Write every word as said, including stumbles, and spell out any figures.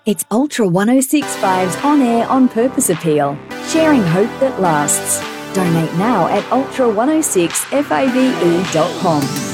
It's Ultra one oh six point five's On Air On Purpose appeal, sharing hope that lasts. Donate now at ultra one oh six fave dot com.